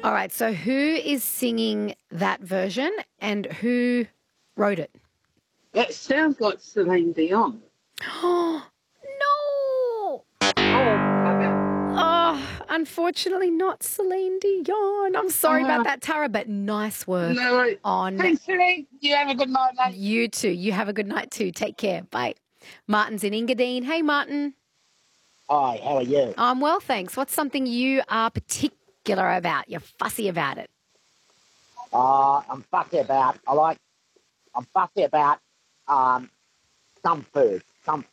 All right, so who is singing that version and who wrote it? It sounds like Celine Dion. Oh, no. Oh, bugger. Oh, unfortunately not Celine Dion. I'm sorry about that, Tara, but nice work No. on Thanks, Celine. You have a good night, mate. you too. You have a good night too. Take care. Bye. Martin's in Engadine. Hey, Martin. Hi, how are you? I'm well, thanks. What's something you are particular about? You're fussy about it. I'm fussy about. I'm fussy about some foods.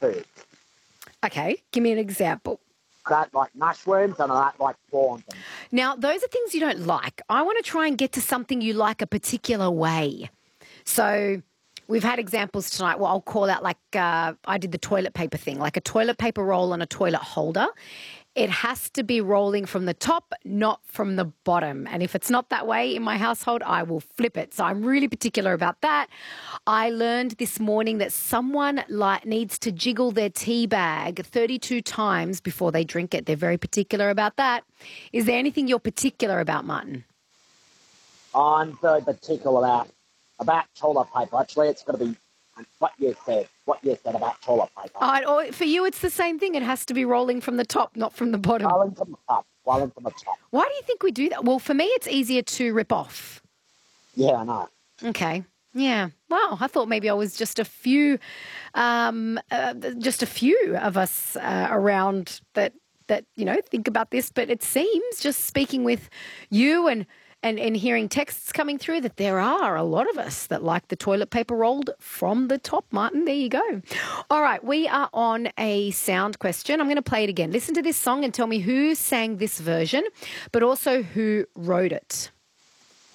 Okay, give me an example. I don't like mushrooms and I don't like prawns. Now, those are things you don't like. I want to try and get to something you like a particular way. So we've had examples tonight. Well, I'll call out like I did the toilet paper thing, like a toilet paper roll and a toilet holder. It has to be rolling from the top, not from the bottom. And if it's not that way in my household, I will flip it. So I'm really particular about that. I learned this morning that someone needs to jiggle their tea bag 32 times before they drink it. They're very particular about that. Is there anything you're particular about, Martin? I'm very particular about toilet paper. Actually, it's going to be what you said about toilet paper. For you, it's the same thing. It has to be rolling from the top, not from the bottom. Rolling from the top. Why do you think we do that? Well, for me, it's easier to rip off. Yeah, I know. Okay. Yeah. Wow. I thought maybe I was just a few of us around that think about this. But it seems, just speaking with you and hearing texts coming through, that there are a lot of us that like the toilet paper rolled from the top, Martin. There you go. All right, we are on a sound question. I'm going to play it again. Listen to this song and tell me who sang this version, but also who wrote it.